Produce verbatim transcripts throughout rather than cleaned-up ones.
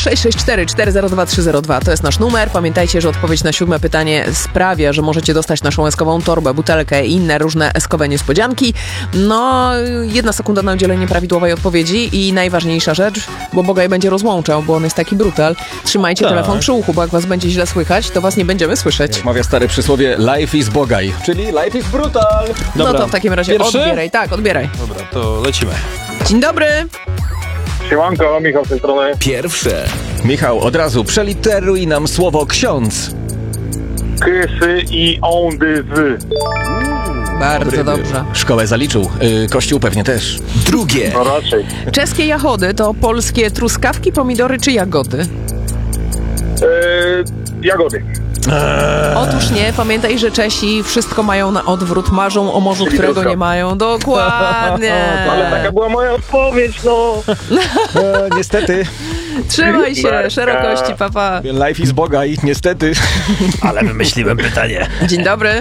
sześć sześć cztery cztery zero dwa trzy zero dwa to jest nasz numer. Pamiętajcie, że odpowiedź na siódme pytanie sprawia, że możecie dostać naszą eskową torbę, butelkę i inne różne eskowe niespodzianki. No, jedna sekunda na udzielenie prawidłowej odpowiedzi i najważniejsza rzecz, bo Bogaj będzie rozłączał, bo on jest taki brutal. Trzymajcie Tak. telefon przy uchu, bo jak was będzie źle słychać, to was nie będziemy słyszeć. Jak mawia stare przysłowie, life is bogaj, czyli life is brutal. No to w takim razie Pierwszy? odbieraj. Tak, odbieraj. Dobra, to lecimy. Dzień dobry. Siemanko, Michał z tej strony. Pierwsze. Michał, od razu przeliteruj nam słowo ksiądz. Kysy i ondy z. Bardzo Dobry, dobrze. Szkołę zaliczył, yy, kościół pewnie też. Drugie. No raczej. Czeskie jachody to polskie truskawki, pomidory czy jagody? Eee, jagody. Otóż nie, pamiętaj, że Czesi wszystko mają na odwrót, marzą o morzu, Czyli którego truskawki. nie mają. Dokładnie. Ale taka była moja odpowiedź, no. E, niestety, Trzymaj się, Marka. szerokości, papa. life is bogaj, niestety. Ale wymyśliłem pytanie. Dzień dobry.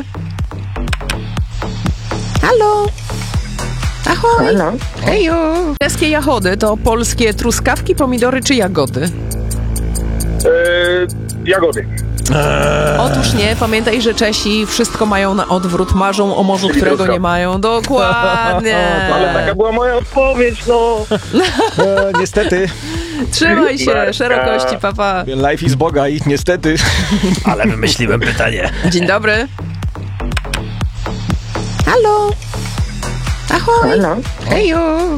Halo. Ahoj. Halo. Heju. Czeskie jachody to polskie truskawki, pomidory czy jagody? Eee, jagody. Otóż nie, pamiętaj, że Czesi wszystko mają na odwrót, marzą o morzu, Czyli którego truskawki. nie mają. Dokładnie. Ale taka była moja odpowiedź, no. E, niestety, Trzymaj się, Marka. szerokości, papa. life is bogaj, niestety. Ale wymyśliłem pytanie. Dzień dobry. Halo. Ahoj. Halo. Heju.